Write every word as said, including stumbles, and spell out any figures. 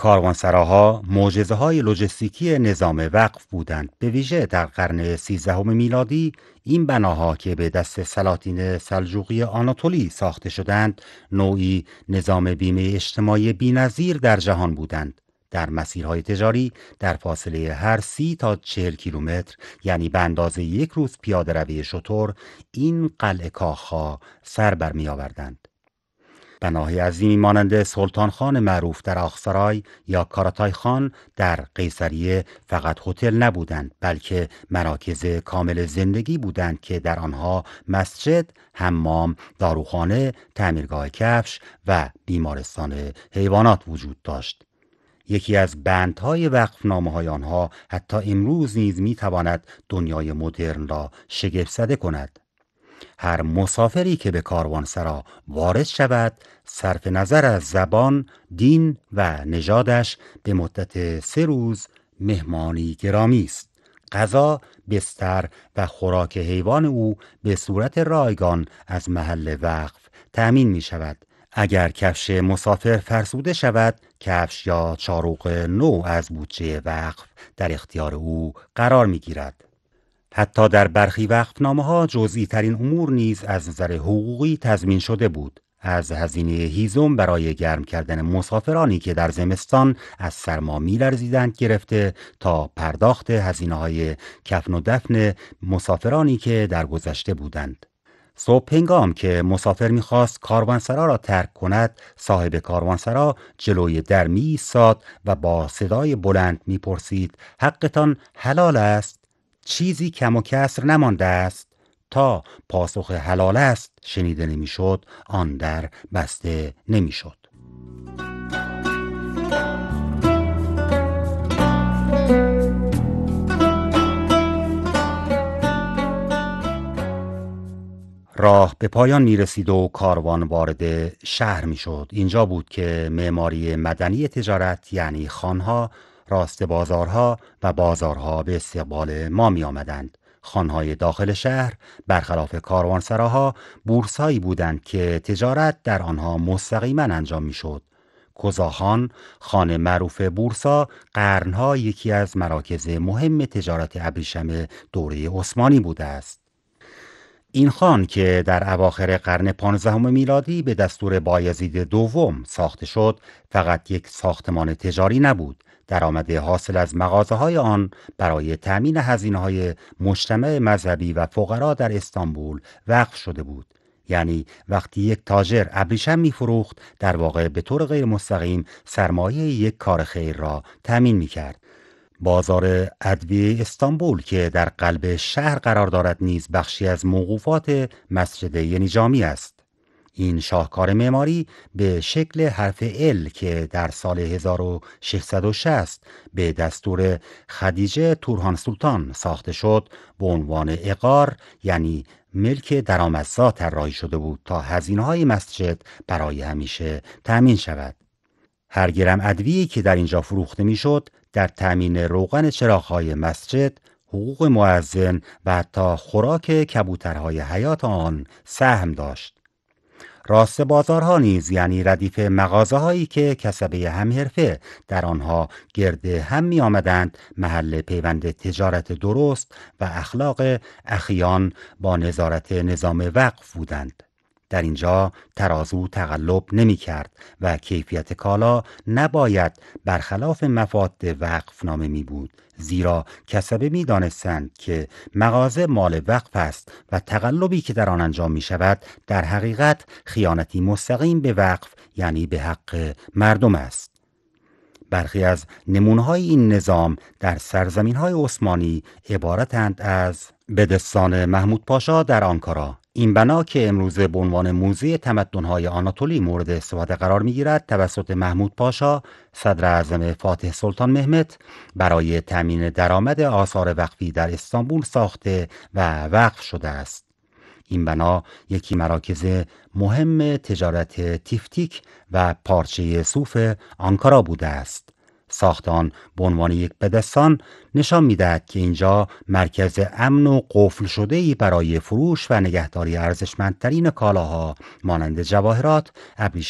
کاروانسراها معجزه‌های لوجستیکی نظام وقف بودند. به ویژه در قرن سیزدهم میلادی این بناها که به دست سلاطین سلجوقی آناتولی ساخته شدند، نوعی نظام بیمه اجتماعی بی‌نظیر در جهان بودند. در مسیرهای تجاری در فاصله هر سی تا چهل کیلومتر، یعنی به اندازه یک روز پیاده روی شتر، این قلعه کاخ‌ها سر برمی آوردند. بناهای عظیمی مانند سلطان خان معروف در آخسرای یا کاراتای خان در قیصریه فقط هتل نبودند، بلکه مراکز کامل زندگی بودند که در آنها مسجد، حمام، داروخانه، تعمیرگاه کفش و بیمارستان حیوانات وجود داشت. یکی از بندهای وقفنامه‌های آنها حتی امروز نیز می‌تواند دنیای مدرن را شگفت زده کند. هر مسافری که به کاروانسرا وارد شود، صرف نظر از زبان، دین و نژادش، به مدت سه روز مهمانی گرامی است. غذا، بستر و خوراک حیوان او به صورت رایگان از محل وقف تأمین می شود. اگر کفش مسافر فرسوده شود، کفش یا چاروق نو از بودجه وقف در اختیار او قرار می گیرد. حتی در برخی وقفنامه‌ها جزئی ترین امور نیز از نظر حقوقی تضمین شده بود، از هزینه هیزم برای گرم کردن مسافرانی که در زمستان از سرما می‌لرزیدند گرفته تا پرداخت هزینه‌های کفن و دفن مسافرانی که در گذشته بودند. صبح هنگام که مسافر می‌خواست کاروانسرا را ترک کند، صاحب کاروانسرا جلوی در می‌ایستاد و با صدای بلند می‌پرسید: حقتان حلال است؟ چیزی کم و کسر نمانده است؟ تا پاسخ حلال است شنیده نمی‌شد، آن در بسته نمی‌شد. راه به پایان می رسید و کاروان وارد شهر می شد. اینجا بود که معماری مدنی تجارت، یعنی خانها، راست بازارها و بازارها به استقبال ما می آمدند. خانهای داخل شهر برخلاف کاروانسراها بورسهایی بودند که تجارت در آنها مستقیما انجام می شد. کوزاخان، خانه معروف بورسا، قرنها یکی از مراکز مهم تجارت ابریشم دوره عثمانی بوده است. این خان که در اواخر قرن پانزدهم میلادی به دستور بایزید دوم ساخته شد، فقط یک ساختمان تجاری نبود. درآمد حاصل از مغازه‌های آن برای تأمین هزینه‌های مجتمع مذهبی و فقرا در استانبول وقف شده بود. یعنی وقتی یک تاجر ابریشم می‌فروخت، در واقع به طور غیر مستقیم سرمایه یک کار خیر را تأمین می‌کرد. بازار ادویه استانبول که در قلب شهر قرار دارد نیز بخشی از موقوفات مسجد یعنی جامی است. این شاهکار معماری به شکل حرف ال که در سال هزار و ششصد و شصت به دستور خدیجه تورهان سلطان ساخته شد، به عنوان عقار یعنی ملک درآمدزا طراحی شده بود تا هزینه‌های مسجد برای همیشه تأمین شود. هر گرم ادویه‌ای که در اینجا فروخته میشد در تأمین روغن چراغ‌های مسجد، حقوق مؤذن و حتی خوراک کبوترهای حیات آن سهم داشت. راست بازارها نیز یعنی ردیف مغازه‌هایی که کسبه همحرفه در آنها گرد هم می آمدند، محل پیوند تجارت درست و اخلاق اخیان با نظارت نظام وقف بودند. در اینجا ترازو تقلب نمی کرد و کیفیت کالا نباید برخلاف مفاد وقف نامه می بود، زیرا کسبه می دانستند که مغازه مال وقف است و تقلبی که در آن انجام می شود در حقیقت خیانتی مستقیم به وقف یعنی به حق مردم است. برخی از نمونه‌های این نظام در سرزمین‌های عثمانی عبارتند از بدستان محمود پاشا در آنکارا. این بنا که امروزه به عنوان موزه تمدن‌های آناتولی مورد استفاده قرار می‌گیرد، توسط محمود پاشا صدر اعظم فاتح سلطان مهمت برای تأمین درآمد آثار وقفی در استانبول ساخته و وقف شده است. این بنا یکی مراکز مهم تجارت تیفتیک و پارچه صوف آنکارا بوده است. ساخت آن به عنوان یک بدستان نشان می‌دهد که اینجا مرکز امن و قفل شده‌ای برای فروش و نگهداری ارزشمندترین کالاها مانند جواهرات، ابریشم